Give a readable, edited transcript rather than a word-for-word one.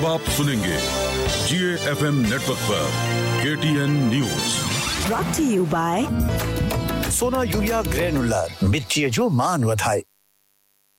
आप सुनेंगे GAFM network पर KTN news. Brought to you by सोना यूरिया ग्रेनुलर मिर्ची जो मान वधाए